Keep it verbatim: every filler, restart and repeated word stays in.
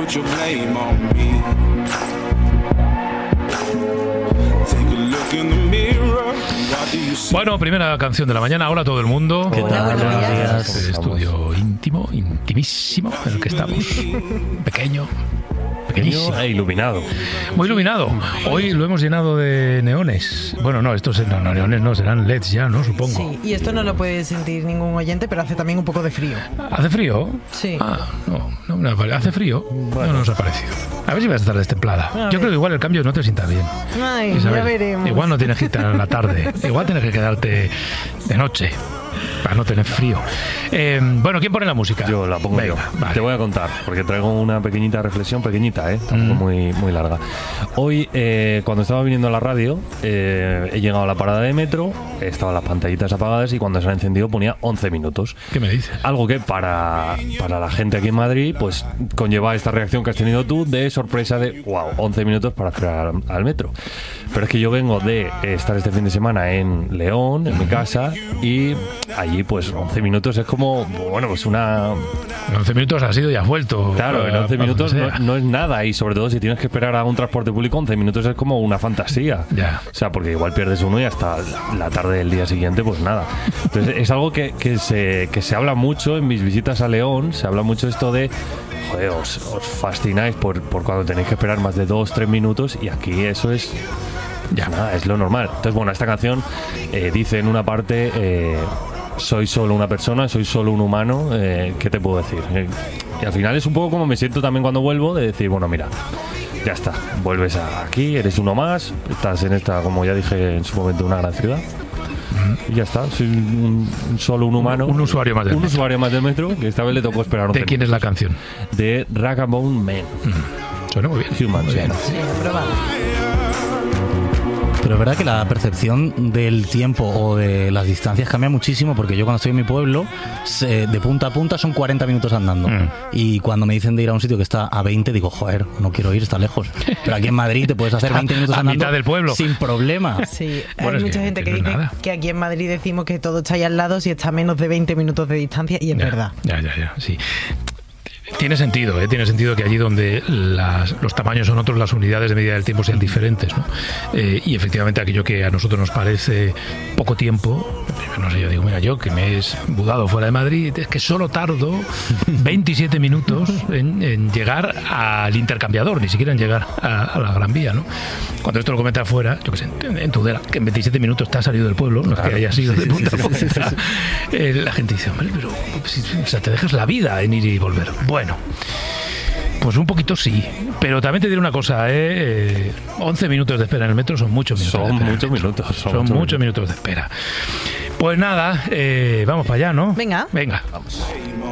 put your blame on me. Take a look in the mirror. What do you see? Bueno, primera canción de la mañana. Hola a todo el mundo. ¿Qué tal? Buenos días. Este estudio íntimo, intimísimo en el que estamos. Pequeño. Pequeño e iluminado. Muy iluminado. Hoy lo hemos llenado de neones. Bueno, no, estos no, no, neones no, serán L E Ds ya, ¿no? Supongo. Sí, y esto no lo puede sentir ningún oyente, pero hace también un poco de frío. ¿Hace frío? Sí. Ah, no, no, no hace frío. Bueno. No nos ha parecido. A ver si vas a estar destemplada. Yo creo que igual el cambio no te sienta bien. Ay, Isabel, ya veremos. Igual no tienes que estar en la tarde. Igual tienes que quedarte de noche. Para no tener frío. Eh, bueno, ¿quién pone la música? Yo la pongo. Venga, yo. Vale. Te voy a contar, porque traigo una pequeñita reflexión, pequeñita, ¿eh? Tampoco mm. muy, muy larga. Hoy, eh, cuando estaba viniendo a la radio, eh, he llegado a la parada de metro, estaban las pantallitas apagadas y cuando se ha encendido ponía once minutos. ¿Qué me dices? Algo que para, para la gente aquí en Madrid, pues conlleva esta reacción que has tenido tú de sorpresa de, wow, once minutos para esperar al, al metro. Pero es que yo vengo de estar este fin de semana en León, en mi casa, y allí pues once minutos es como, bueno, pues una... once minutos has ido y has vuelto. Claro, en once minutos no, no es nada, y sobre todo si tienes que esperar a un transporte público, once minutos es como una fantasía. Ya. O sea, porque igual pierdes uno y hasta la tarde del día siguiente pues nada. Entonces es algo que, que, se, que se habla mucho en mis visitas a León, se habla mucho esto de... Joder, os, os fascináis por, por cuando tenéis que esperar más de dos, tres minutos, y aquí eso es... Ya, nada, es lo normal. Entonces, bueno, esta canción eh, dice en una parte... Eh, soy solo una persona, soy solo un humano, eh, ¿qué te puedo decir? Eh, y al final es un poco como me siento también cuando vuelvo, de decir, bueno, mira, ya está, vuelves a aquí, eres uno más, estás en esta, como ya dije en su momento, una gran ciudad. Y ya está, soy un, un solo un humano. Un, un usuario más del un metro. usuario más del metro, que esta vez le tocó esperar un ¿De quién es la canción? De Rag and Bone Man. Mm. Suena muy bien. Human, muy bien. Sí, probado. Pero es verdad que la percepción del tiempo o de las distancias cambia muchísimo, porque yo cuando estoy en mi pueblo, de punta a punta son cuarenta minutos andando. Mm. Y cuando me dicen de ir a un sitio que está a veinte, digo, joder, no quiero ir, está lejos. Pero aquí en Madrid te puedes hacer veinte minutos a andando mitad del pueblo sin problema. Sí, bueno, hay mucha que, gente que, que no dice que aquí en Madrid decimos que todo está ahí al lado si está a menos de veinte minutos de distancia, y es ya, verdad. Ya, ya, ya, sí. Tiene sentido, ¿eh? Tiene sentido que allí donde las, los tamaños son otros, las unidades de medida del tiempo sean diferentes, ¿no? Eh, y efectivamente aquello que a nosotros nos parece poco tiempo, no sé, yo digo, mira, yo que me he mudado fuera de Madrid, es que solo tardo veintisiete minutos en, en llegar al intercambiador, ni siquiera en llegar a, a la Gran Vía, ¿no? Cuando esto lo comentas fuera, yo que sé, en, en Tudela, que en veintisiete minutos te has salido del pueblo, no es que hayas ido de punta a punta, eh, la gente dice, hombre, pero o sea, te dejas la vida en ir y volver. Bueno, Bueno, pues un poquito sí, pero también te diré una cosa, ¿eh? once minutos de espera en el metro son muchos minutos. Son muchos minutos. Son, son muchos minutos. minutos de espera. Pues nada, eh, vamos para allá, ¿no? Venga. Venga. Vamos.